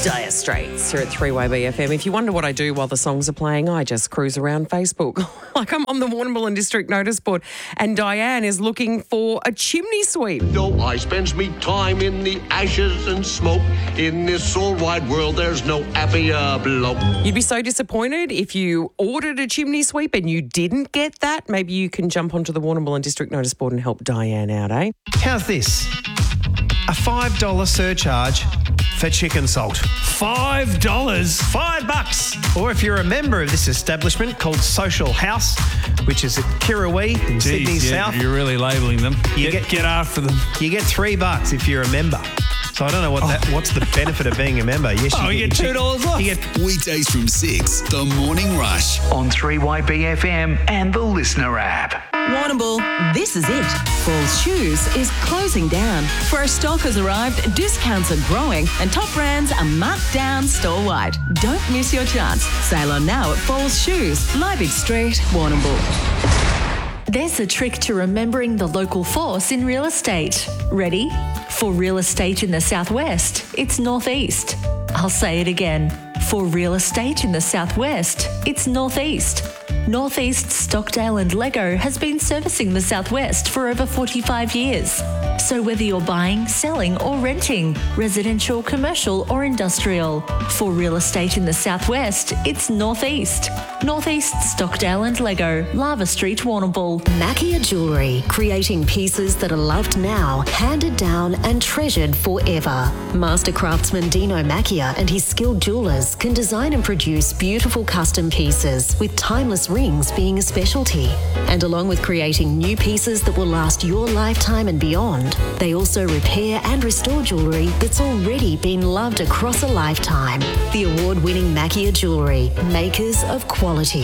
Dire Straits here at 3YBFM. If you wonder what I do while the songs are playing, I just cruise around Facebook. Like I'm on the Warrnambool District notice board and Diane is looking for a chimney sweep. Though I spends me time in the ashes and smoke, in this all wide world there's no happier bloke. You'd be so disappointed if you ordered a chimney sweep and you didn't get that. Maybe you can jump onto the Warrnambool District notice board and help Diane out, eh? How's this? A $5 surcharge for chicken salt. $5? $5. Or if you're a member of this establishment called Social House, which is at Kirrawee in Sydney South. You're really labelling them. You Get after them. You get $3 if you're a member. So I don't know what's the benefit of being a member. Yes, you get $2 off. You get Weekdays from 6, The Morning Rush on 3YBFM and the Listener app. Warrnambool, this is it. Falls Shoes is closing down. Fresh stock has arrived, discounts are growing, and top brands are marked down store-wide. Don't miss your chance. Sail on now at Falls Shoes, Liebig Street, Warrnambool. There's a trick to remembering the local force in real estate. Ready? For real estate in the southwest, it's northeast. I'll say it again. For real estate in the southwest, it's northeast. Northeast Stockdale and Lego has been servicing the southwest for over 45 years. So whether you're buying, selling or renting, residential, commercial or industrial, for real estate in the southwest, it's northeast. Northeast Stockdale and Lego, Lava Street, Warrnambool. Mackia Jewellery, creating pieces that are loved now, handed down and treasured forever. Master craftsman Dino Mackia and his skilled jewellers can design and produce beautiful custom pieces, with timeless rings being a specialty. And along with creating new pieces that will last your lifetime and beyond, they also repair and restore jewellery that's already been loved across a lifetime. The award-winning Mackia Jewellery, makers of quality.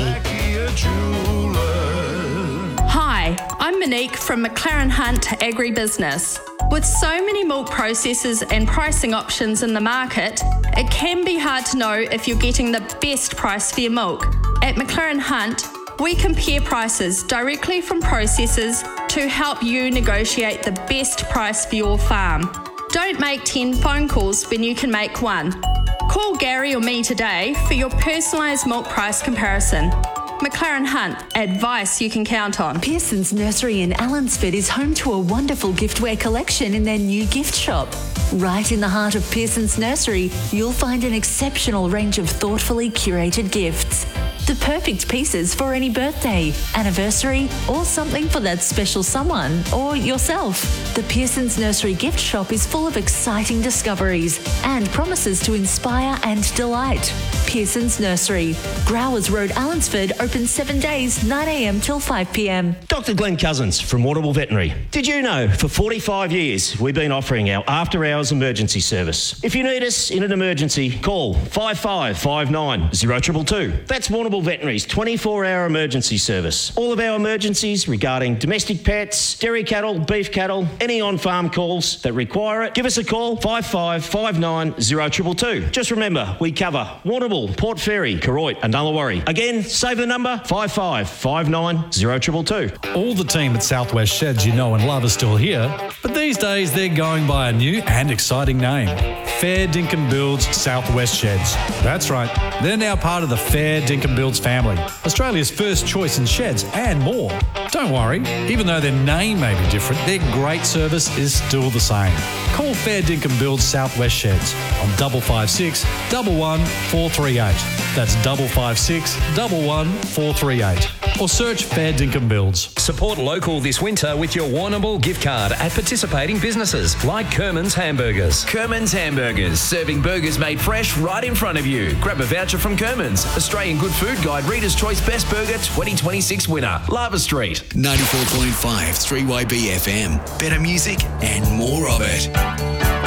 Hi, I'm Monique from McLaren Hunt Agribusiness. With so many milk processors and pricing options in the market, it can be hard to know if you're getting the best price for your milk. At McLaren Hunt, we compare prices directly from processors to help you negotiate the best price for your farm. Don't make 10 phone calls when you can make one. Call Gary or me today for your personalised milk price comparison. McLaren Hunt, advice you can count on. Pearson's Nursery in Allansford is home to a wonderful giftware collection in their new gift shop. Right in the heart of Pearson's Nursery, you'll find an exceptional range of thoughtfully curated gifts. The perfect pieces for any birthday, anniversary, or something for that special someone or yourself. The Pearson's Nursery gift shop is full of exciting discoveries and promises to inspire and delight. Pearson's Nursery, Growers Road, Allansford, open 7 days, 9 a.m. till 5 p.m. Dr. Glenn Cousins from Warrnambool Veterinary. Did you know for 45 years we've been offering our after-hours emergency service? If you need us in an emergency, call 5559 0222. That's Warrnambool Veterinary's 24-hour emergency service. All of our emergencies regarding domestic pets, dairy cattle, beef cattle, any on-farm calls that require it, give us a call, 5559 0222. Just remember, we cover Warrnambool, Port Fairy, Koroit and Nullawarre. Again, save the number, 5559 0222. All the team at Southwest Sheds you know and love are still here, but these days they're going by a new and exciting name. Fair Dinkum Builds Southwest Sheds. That's right, they're now part of the Fair Dinkum Builds family, Australia's first choice in sheds and more. Don't worry, even though their name may be different, their great service is still the same. Call Fair Dinkum Builds Southwest Sheds on 556 11 438. That's 556 11 438. Or search Fair Dinkum Builds. Support local this winter with your Warrnambool gift card at participating businesses like Kerman's Hamburgers. Kerman's Hamburgers, serving burgers made fresh right in front of you. Grab a voucher from Kerman's, Australian Good Food Guide Reader's Choice Best Burger 2026 winner, Lava Street. 94.5 3YBFM. Better music and more of it.